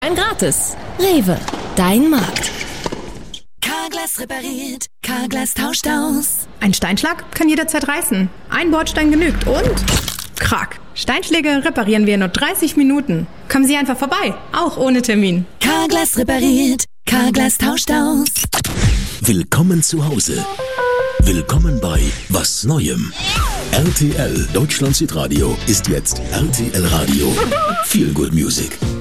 Ein gratis. Rewe, dein Markt. Carglass repariert, Carglass tauscht aus. Ein Steinschlag kann jederzeit reißen. Ein Bordstein genügt und... Krack. Steinschläge reparieren wir in nur 30 Minuten. Kommen Sie einfach vorbei, auch ohne Termin. Carglass repariert, Carglass tauscht aus. Willkommen zu Hause. Willkommen bei Was Neuem. RTL Deutschland Südradio ist jetzt RTL Radio. Feel Good Music.